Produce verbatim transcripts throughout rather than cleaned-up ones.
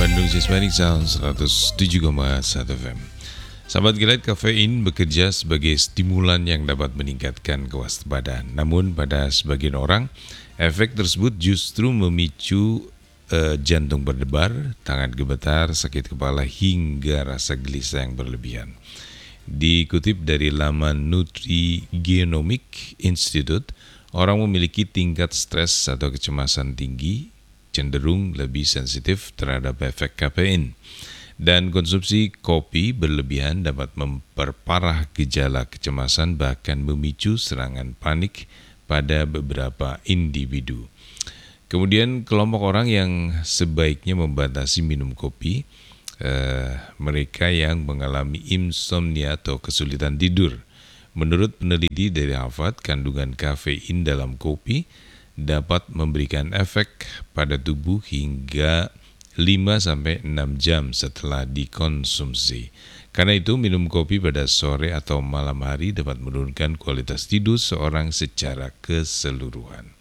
Bandung Hispanic Sound seratus tujuh koma satu F M. Sahabat Gilead, kafein bekerja sebagai stimulan yang dapat meningkatkan kewaspadaan. Namun pada sebagian orang, efek tersebut justru memicu eh, jantung berdebar, tangan gemetar, sakit kepala, hingga rasa gelisah yang berlebihan. Dikutip dari laman Nutrigenomic Institute, orang memiliki tingkat stres atau kecemasan tinggi cenderung lebih sensitif terhadap efek kafein. Dan konsumsi kopi berlebihan dapat memperparah gejala kecemasan, bahkan memicu serangan panik pada beberapa individu. Kemudian kelompok orang yang sebaiknya membatasi minum kopi, eh, mereka yang mengalami insomnia atau kesulitan tidur. Menurut peneliti dari Harvard, kandungan kafein dalam kopi dapat memberikan efek pada tubuh hingga lima sampai enam jam setelah dikonsumsi. Karena itu, minum kopi pada sore atau malam hari dapat menurunkan kualitas tidur seorang secara keseluruhan.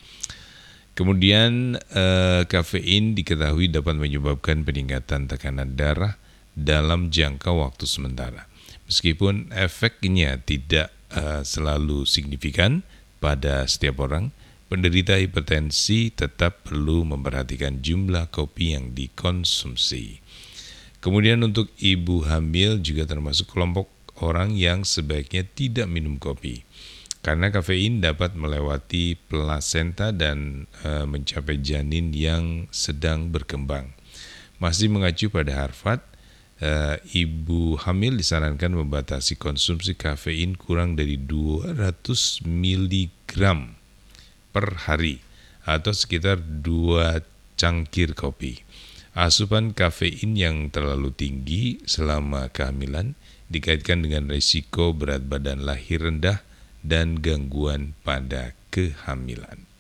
Kemudian, eh, kafein diketahui dapat menyebabkan peningkatan tekanan darah dalam jangka waktu sementara. Meskipun efeknya tidak eh, selalu signifikan pada setiap orang, penderita hipertensi tetap perlu memperhatikan jumlah kopi yang dikonsumsi. Kemudian untuk ibu hamil juga termasuk kelompok orang yang sebaiknya tidak minum kopi, karena kafein dapat melewati plasenta dan e, mencapai janin yang sedang berkembang. Masih mengacu pada Harvard, e, ibu hamil disarankan membatasi konsumsi kafein kurang dari dua ratus miligram per hari atau sekitar dua cangkir kopi. Asupan kafein yang terlalu tinggi selama kehamilan dikaitkan dengan risiko berat badan lahir rendah dan gangguan pada kehamilan.